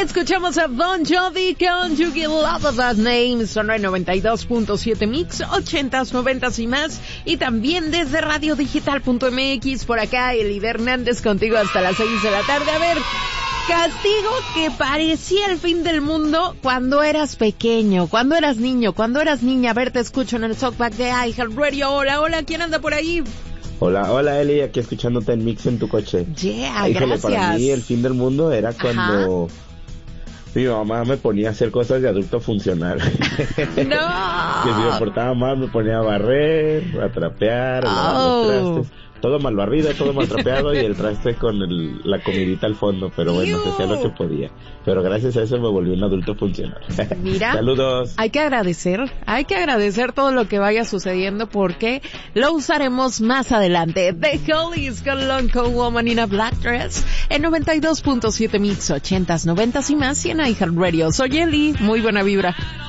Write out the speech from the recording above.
Escuchamos a Bon Jovi con You Get Love of That Name, Sonora 92.7 Mix, 80s, 90s y más. Y también desde radiodigital.mx, por acá, Eli Hernández contigo hasta las 6 de la tarde. A ver, castigo que parecía el fin del mundo cuando eras pequeño, cuando eras niño, cuando eras niña. A ver, te escucho en el Talkback de iHeartRadio. Hola, ¿quién anda por ahí? Hola Eli, aquí escuchándote en Mix en tu coche. Yeah, híjole, gracias. Para mí el fin del mundo era cuando mi mamá me ponía a hacer cosas de adulto funcional. ¡No! Que si me portaba mal me ponía a barrer, a trapear, a lavar los trastes. Todo mal barrido, todo mal trapeado y el traste con la comidita al fondo. Pero bueno, se hacía lo que podía. Pero gracias a eso me volví un adulto funcional. Mira, saludos. Hay que agradecer todo lo que vaya sucediendo porque lo usaremos más adelante. The Hollies con Lonely Woman in a Black Dress en 92.7 Mix, 80s, 90s y más y en iHeartRadio. Soy Eli, muy buena vibra.